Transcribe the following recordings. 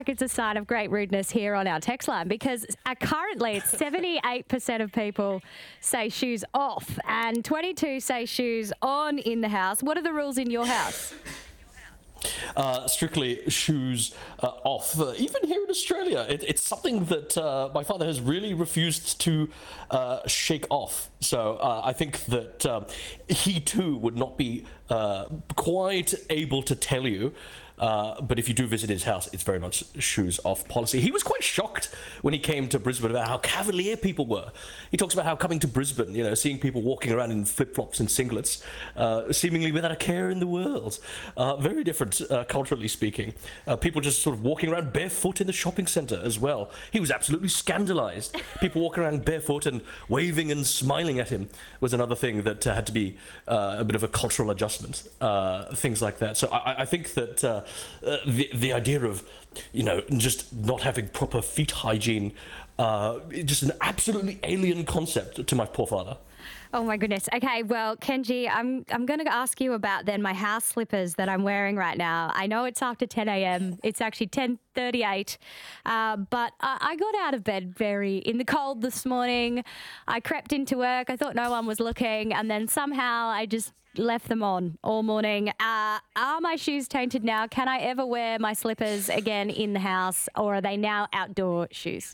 It's a sign of great rudeness here on our text line because currently it's 78% of people say shoes off and 22 say shoes on in the house. What are the rules in your house? Strictly shoes off. Even here in Australia, it's something that my father has really refused to shake off. So I think that he too would not be quite able to tell you. But if you do visit his house, it's very much shoes off policy. He was quite shocked when he came to Brisbane about how cavalier people were. He talks about how coming to Brisbane, seeing people walking around in flip-flops and singlets, seemingly without a care in the world. Very different, culturally speaking. People just sort of walking around barefoot in the shopping centre as well. He was absolutely scandalised. People walking around barefoot and waving and smiling at him was another thing that had to be a bit of a cultural adjustment. Things like that. So I think that the idea of, just not having proper feet hygiene, just an absolutely alien concept to my poor father. Oh my goodness. Okay, well, Kenji, I'm going to ask you about then my house slippers that I'm wearing right now. I know it's after 10 a.m. It's actually 10:38, but I got out of bed in the cold this morning. I crept into work. I thought no one was looking, and then somehow I just left them on all morning. Are my shoes tainted now? Can I ever wear my slippers again in the house, or are they now outdoor shoes?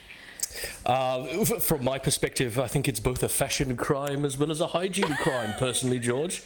From my perspective, I think it's both a fashion crime as well as a hygiene crime, personally, George.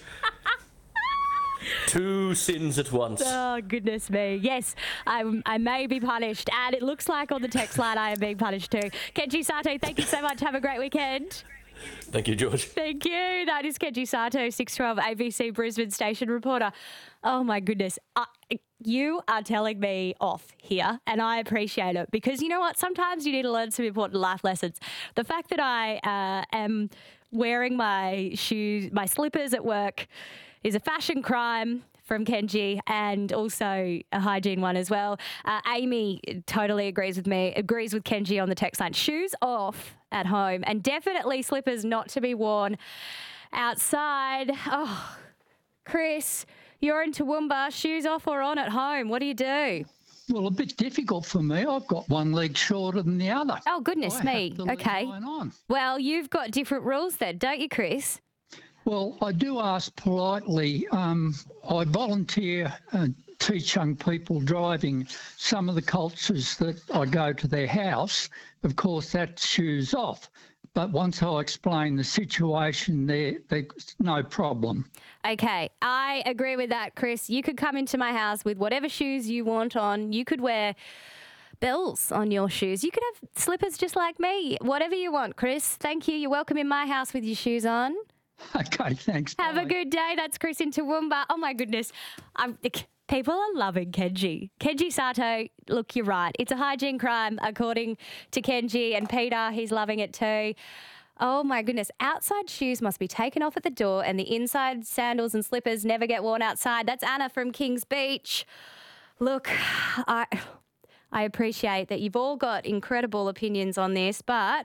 Two sins at once. Oh, goodness me. Yes, I may be punished, and it looks like on the text line I am being punished too. Kenji Sato, thank you so much. Have a great weekend. Thank you, George. Thank you. That is Kenji Sato, 612 ABC Brisbane station reporter. Oh, my goodness. You are telling me off here, and I appreciate it because you know what? Sometimes you need to learn some important life lessons. The fact that I am wearing my slippers at work is a fashion crime from Kenji and also a hygiene one as well. Amy totally agrees with Kenji on the text line. Shoes off at home and definitely slippers not to be worn outside. Oh, Chris, you're in Toowoomba, shoes off or on at home. What do you do? Well, a bit difficult for me. I've got one leg shorter than the other. Oh, goodness me. Okay. Well, you've got different rules then, don't you, Chris? Well, I do ask politely. I volunteer and teach young people driving some of the cultures that I go to their house. Of course, that's shoes off. But once I explain the situation, there's no problem. Okay, I agree with that, Chris. You could come into my house with whatever shoes you want on. You could wear bells on your shoes. You could have slippers just like me. Whatever you want, Chris. Thank you. You're welcome in my house with your shoes on. Okay, thanks. Have a good day. That's Chris in Toowoomba. Oh, my goodness. People are loving Kenji. Kenji Sato, look, you're right. It's a hygiene crime, according to Kenji. And Peter, he's loving it too. Oh, my goodness. Outside shoes must be taken off at the door and the inside sandals and slippers never get worn outside. That's Anna from Kings Beach. Look, I appreciate that you've all got incredible opinions on this, but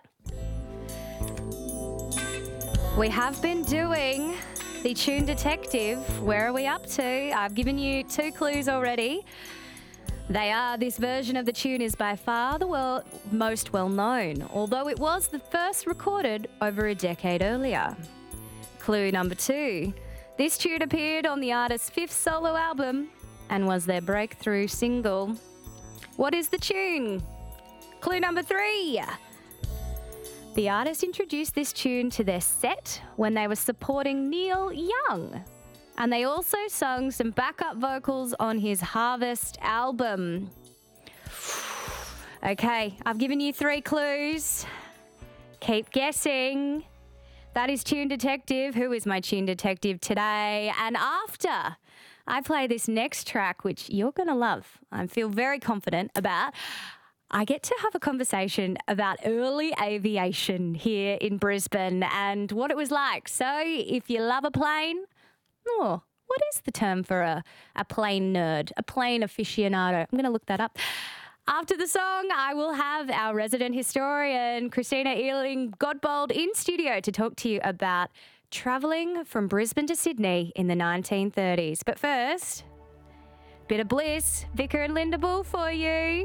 we have been doing the Tune Detective. Where are we up to? I've given you 2 clues already. This version of the tune is by far the most well-known, although it was the first recorded over a decade earlier. Clue number 2. This tune appeared on the artist's 5th solo album and was their breakthrough single. What is the tune? Clue number 3. The artist introduced this tune to their set when they were supporting Neil Young. And they also sung some backup vocals on his Harvest album. Okay, I've given you 3 clues. Keep guessing. That is Tune Detective. Who is my Tune Detective today? And after I play this next track, which you're going to love, I feel very confident about, I get to have a conversation about early aviation here in Brisbane and what it was like. So if you love a plane, what is the term for a plane nerd, a plane aficionado? I'm going to look that up. After the song, I will have our resident historian, Christina Ealing-Godbold, in studio to talk to you about travelling from Brisbane to Sydney in the 1930s. But first, Bit of bliss, Vicar and Linda Bull for you.